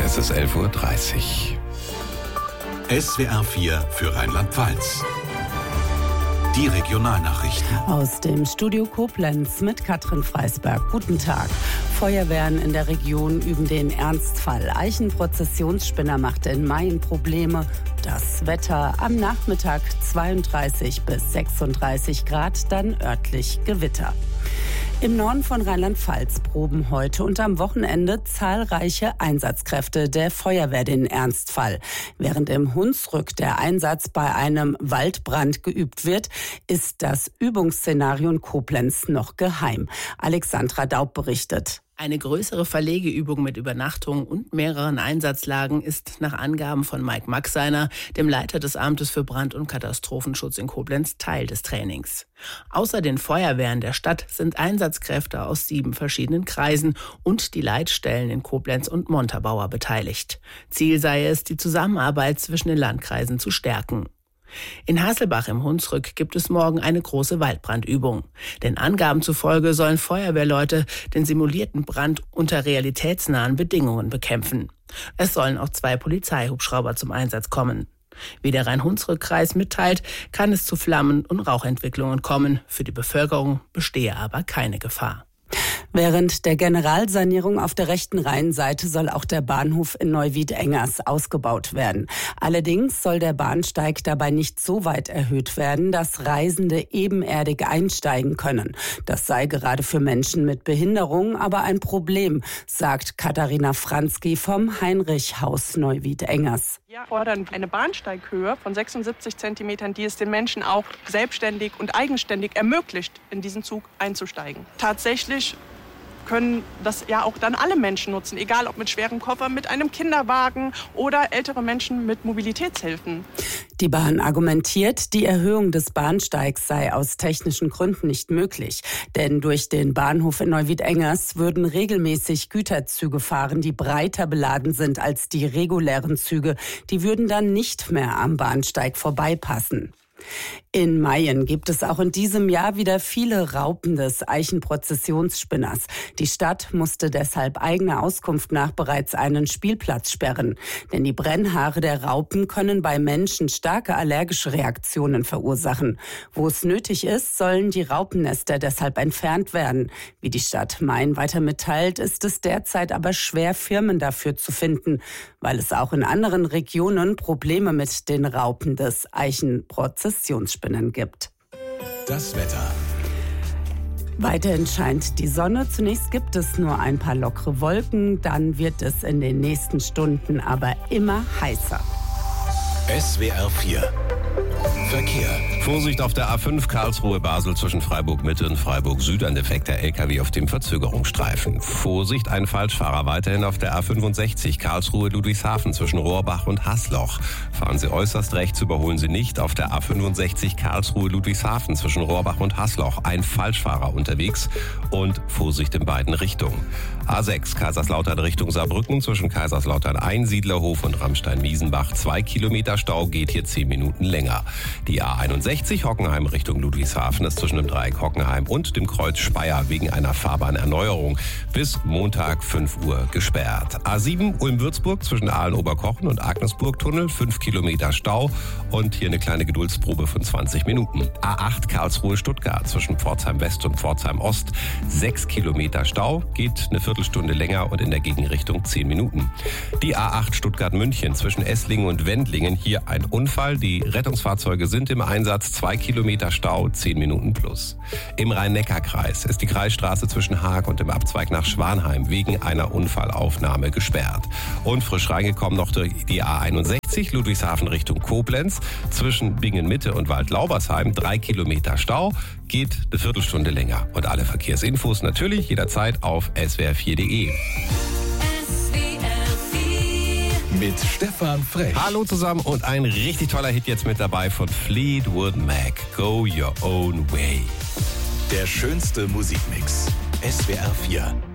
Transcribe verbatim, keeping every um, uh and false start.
Es ist elf Uhr dreißig. S W R vier für Rheinland-Pfalz. Die Regionalnachrichten. Aus dem Studio Koblenz mit Katrin Freisberg. Guten Tag. Feuerwehren in der Region üben den Ernstfall. Eichenprozessionsspinner macht in Mayen Probleme. Das Wetter am Nachmittag zweiunddreißig bis sechsunddreißig Grad, dann örtlich Gewitter. Im Norden von Rheinland-Pfalz proben heute und am Wochenende zahlreiche Einsatzkräfte der Feuerwehr den Ernstfall. Während im Hunsrück der Einsatz bei einem Waldbrand geübt wird, ist das Übungsszenario in Koblenz noch geheim. Alexandra Daub berichtet. Eine größere Verlegeübung mit Übernachtung und mehreren Einsatzlagen ist nach Angaben von Mike Maxeiner, dem Leiter des Amtes für Brand- und Katastrophenschutz in Koblenz, Teil des Trainings. Außer den Feuerwehren der Stadt sind Einsatzkräfte aus sieben verschiedenen Kreisen und die Leitstellen in Koblenz und Montabaur beteiligt. Ziel sei es, die Zusammenarbeit zwischen den Landkreisen zu stärken. In Hasselbach im Hunsrück gibt es morgen eine große Waldbrandübung. Den Angaben zufolge sollen Feuerwehrleute den simulierten Brand unter realitätsnahen Bedingungen bekämpfen. Es sollen auch zwei Polizeihubschrauber zum Einsatz kommen. Wie der Rhein-Hunsrück-Kreis mitteilt, kann es zu Flammen- und Rauchentwicklungen kommen. Für die Bevölkerung bestehe aber keine Gefahr. Während der Generalsanierung auf der rechten Rheinseite soll auch der Bahnhof in Neuwied-Engers ausgebaut werden. Allerdings soll der Bahnsteig dabei nicht so weit erhöht werden, dass Reisende ebenerdig einsteigen können. Das sei gerade für Menschen mit Behinderung aber ein Problem, sagt Katharina Franzki vom Heinrich-Haus Neuwied-Engers. Wir fordern eine Bahnsteighöhe von sechsundsiebzig Zentimetern, die es den Menschen auch selbstständig und eigenständig ermöglicht, in diesen Zug einzusteigen. Tatsächlich können das ja auch dann alle Menschen nutzen, egal ob mit schwerem Koffer, mit einem Kinderwagen oder ältere Menschen mit Mobilitätshilfen. Die Bahn argumentiert, die Erhöhung des Bahnsteigs sei aus technischen Gründen nicht möglich. Denn durch den Bahnhof in Neuwied-Engers würden regelmäßig Güterzüge fahren, die breiter beladen sind als die regulären Züge. Die würden dann nicht mehr am Bahnsteig vorbeipassen. In Mayen gibt es auch in diesem Jahr wieder viele Raupen des Eichenprozessionsspinners. Die Stadt musste deshalb eigener Auskunft nach bereits einen Spielplatz sperren. Denn die Brennhaare der Raupen können bei Menschen starke allergische Reaktionen verursachen. Wo es nötig ist, sollen die Raupennester deshalb entfernt werden. Wie die Stadt Mayen weiter mitteilt, ist es derzeit aber schwer, Firmen dafür zu finden, weil es auch in anderen Regionen Probleme mit den Raupen des Eichenprozessionsspinners gibt. Das Wetter. Weiterhin scheint die Sonne. Zunächst gibt es nur ein paar lockere Wolken. Dann wird es in den nächsten Stunden aber immer heißer. S W R vier. Verkehr. Vorsicht auf der A fünf Karlsruhe-Basel zwischen Freiburg-Mitte und Freiburg-Süd. Ein defekter L K W auf dem Verzögerungsstreifen. Vorsicht, ein Falschfahrer weiterhin auf der A fünfundsechzig Karlsruhe-Ludwigshafen zwischen Rohrbach und Haßloch. Fahren Sie äußerst rechts, überholen Sie nicht auf der A fünfundsechzig Karlsruhe-Ludwigshafen zwischen Rohrbach und Haßloch. Ein Falschfahrer unterwegs und Vorsicht in beiden Richtungen. A sechs Kaiserslautern Richtung Saarbrücken zwischen Kaiserslautern Einsiedlerhof und Ramstein-Miesenbach. Zwei Kilometer Stau, geht hier zehn Minuten länger. Die A einundsechzig Hockenheim Richtung Ludwigshafen ist zwischen dem Dreieck Hockenheim und dem Kreuz Speyer wegen einer Fahrbahnerneuerung bis Montag fünf Uhr gesperrt. A sieben Ulm-Würzburg zwischen Aalen-Oberkochen und Agnesburg-Tunnel, fünf Kilometer Stau und hier eine kleine Geduldsprobe von zwanzig Minuten. A acht Karlsruhe-Stuttgart zwischen Pforzheim West und Pforzheim Ost, sechs Kilometer Stau, geht eine Viertelstunde länger und in der Gegenrichtung zehn Minuten. Die A acht Stuttgart-München zwischen Esslingen und Wendlingen, hier ein Unfall. Die Rettungsfahrzeuge sind im Einsatz, zwei Kilometer Stau, zehn Minuten plus. Im Rhein-Neckar-Kreis ist die Kreisstraße zwischen Haag und dem Abzweig nach Schwanheim wegen einer Unfallaufnahme gesperrt. Und frisch reingekommen noch die A einundsechzig Ludwigshafen Richtung Koblenz zwischen Bingen-Mitte und Waldlaubersheim, drei Kilometer Stau, geht eine Viertelstunde länger. Und alle Verkehrsinfos natürlich jederzeit auf s w r vier punkt d e. Mit Stefan Frech. Hallo zusammen und ein richtig toller Hit jetzt mit dabei von Fleetwood Mac. Go Your Own Way. Der schönste Musikmix. S W R vier.